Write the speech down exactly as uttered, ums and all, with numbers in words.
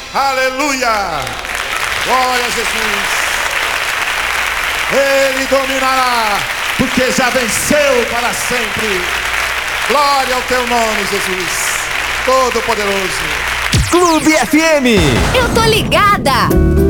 Aleluia. Glória a Jesus. Ele dominará, porque já venceu para sempre. Glória ao teu nome, Jesus Todo-Poderoso. Clube F M. Eu tô ligada.